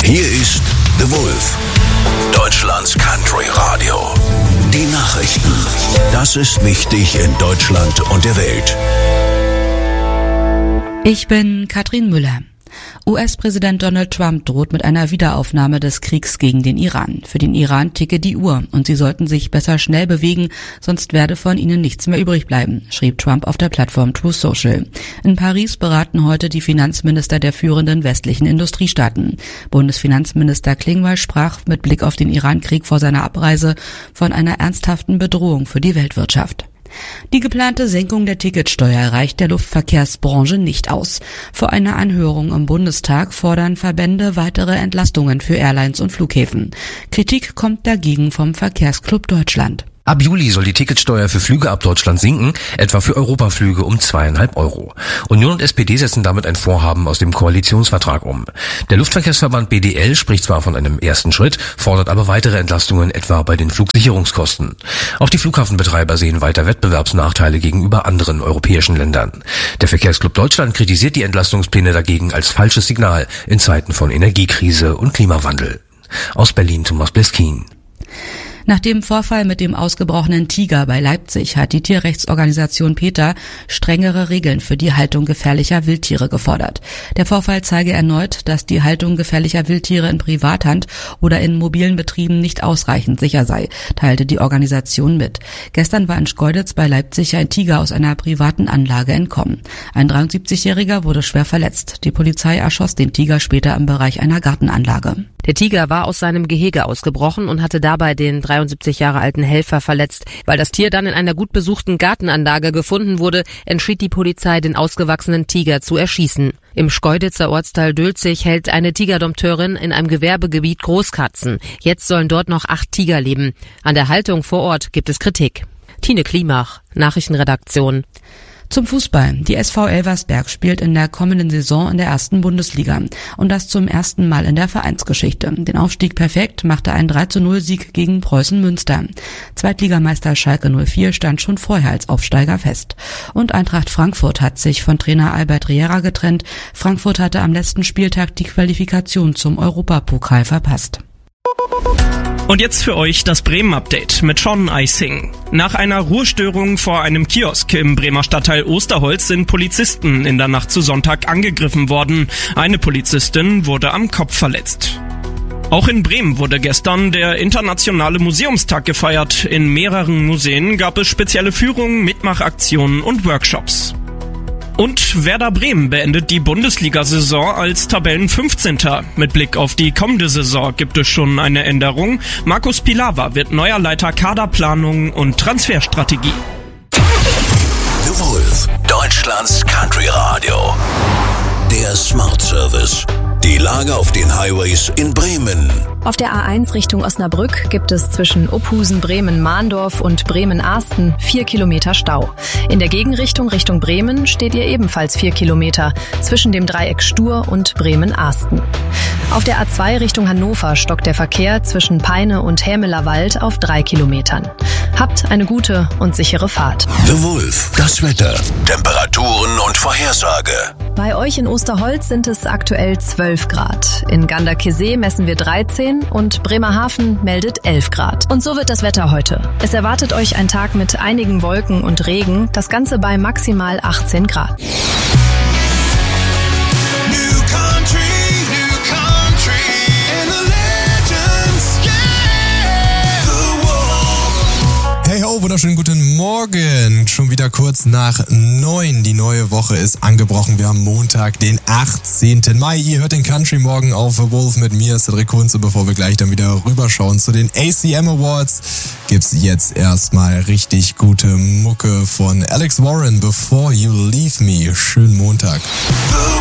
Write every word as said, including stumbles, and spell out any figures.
Hier ist The Wolf, Deutschlands Country Radio. Die Nachrichten. Das ist wichtig in Deutschland und der Welt. Ich bin Katrin Müller. U S-Präsident Donald Trump droht mit einer Wiederaufnahme des Kriegs gegen den Iran. Für den Iran ticke die Uhr und sie sollten sich besser schnell bewegen, sonst werde von ihnen nichts mehr übrig bleiben, schrieb Trump auf der Plattform Truth Social. In Paris beraten heute die Finanzminister der führenden westlichen Industriestaaten. Bundesfinanzminister Klingbeil sprach mit Blick auf den Iran-Krieg vor seiner Abreise von einer ernsthaften Bedrohung für die Weltwirtschaft. Die geplante Senkung der Ticketsteuer reicht der Luftverkehrsbranche nicht aus. Vor einer Anhörung im Bundestag fordern Verbände weitere Entlastungen für Airlines und Flughäfen. Kritik kommt dagegen vom Verkehrsclub Deutschland. Ab Juli soll die Ticketsteuer für Flüge ab Deutschland sinken, etwa für Europaflüge um zweieinhalb Euro. Union und S P D setzen damit ein Vorhaben aus dem Koalitionsvertrag um. Der Luftverkehrsverband B D L spricht zwar von einem ersten Schritt, fordert aber weitere Entlastungen, etwa bei den Flugsicherungskosten. Auch die Flughafenbetreiber sehen weiter Wettbewerbsnachteile gegenüber anderen europäischen Ländern. Der Verkehrsclub Deutschland kritisiert die Entlastungspläne dagegen als falsches Signal in Zeiten von Energiekrise und Klimawandel. Aus Berlin Thomas Bleskin. Nach dem Vorfall mit dem ausgebrochenen Tiger bei Leipzig hat die Tierrechtsorganisation PETA strengere Regeln für die Haltung gefährlicher Wildtiere gefordert. Der Vorfall zeige erneut, dass die Haltung gefährlicher Wildtiere in Privathand oder in mobilen Betrieben nicht ausreichend sicher sei, teilte die Organisation mit. Gestern war in Schkeuditz bei Leipzig ein Tiger aus einer privaten Anlage entkommen. Ein dreiundsiebzigjähriger wurde schwer verletzt. Die Polizei erschoss den Tiger später im Bereich einer Gartenanlage. Der Tiger war aus seinem Gehege ausgebrochen und hatte dabei den dreiundsiebzig Jahre alten Helfer verletzt. Weil das Tier dann in einer gut besuchten Gartenanlage gefunden wurde, entschied die Polizei, den ausgewachsenen Tiger zu erschießen. Im Schkeuditzer Ortsteil Dülzig hält eine Tigerdompteurin in einem Gewerbegebiet Großkatzen. Jetzt sollen dort noch acht Tiger leben. An der Haltung vor Ort gibt es Kritik. Tine Klimach, Nachrichtenredaktion. Zum Fußball. Die S V Elversberg spielt in der kommenden Saison in der ersten Bundesliga. Und das zum ersten Mal in der Vereinsgeschichte. Den Aufstieg perfekt machte ein drei zu null Sieg gegen Preußen Münster. Zweitligameister Schalke null vier stand schon vorher als Aufsteiger fest. Und Eintracht Frankfurt hat sich von Trainer Albert Riera getrennt. Frankfurt hatte am letzten Spieltag die Qualifikation zum Europapokal verpasst. Und jetzt für euch das Bremen-Update mit Sean Eising. Nach einer Ruhestörung vor einem Kiosk im Bremer Stadtteil Osterholz sind Polizisten in der Nacht zu Sonntag angegriffen worden. Eine Polizistin wurde am Kopf verletzt. Auch in Bremen wurde gestern der Internationale Museumstag gefeiert. In mehreren Museen gab es spezielle Führungen, Mitmachaktionen und Workshops. Und Werder Bremen beendet die Bundesliga-Saison als Tabellenfünfzehnter. Mit Blick auf die kommende Saison gibt es schon eine Änderung. Markus Pilawa wird neuer Leiter Kaderplanung und Transferstrategie. The Wolf, Deutschlands Country Radio. Der Smart Service. Die Lage auf den Highways in Bremen. Auf der A eins Richtung Osnabrück gibt es zwischen Ophusen, Bremen-Mahndorf und Bremen-Ahsten vier Kilometer Stau. In der Gegenrichtung Richtung Bremen steht ihr ebenfalls vier Kilometer zwischen dem Dreieck Stur und Bremen-Ahsten. Auf der A zwei Richtung Hannover stockt der Verkehr zwischen Peine und Hämeler Wald auf drei Kilometern. Habt eine gute und sichere Fahrt. The Wolf, das Wetter, Temperaturen und Vorhersage. Bei euch in Osterholz sind es aktuell zwölf Grad. In Ganderkesee messen wir dreizehn und Bremerhaven meldet elf Grad. Und so wird das Wetter heute. Es erwartet euch ein Tag mit einigen Wolken und Regen, das Ganze bei maximal achtzehn Grad. Hey ho, wunderschönen guten Morgen. Schon wieder kurz nach neun. Die neue Woche ist angebrochen. Wir haben Montag, den achtzehnten Mai. Ihr hört den Country Morgen auf The Wolf mit mir, Cedric Kunze. Bevor wir gleich dann wieder rüberschauen zu den A C M Awards, gibt's jetzt erstmal richtig gute Mucke von Alex Warren, Before You Leave Me. Schönen Montag.